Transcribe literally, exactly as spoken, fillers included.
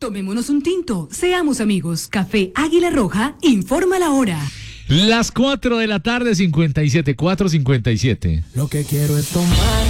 Tomémonos un tinto, seamos amigos. Café Águila Roja, informa la hora. Las cuatro de la tarde, cincuenta y siete, cuatro cincuenta y siete. Lo que quiero es tomar.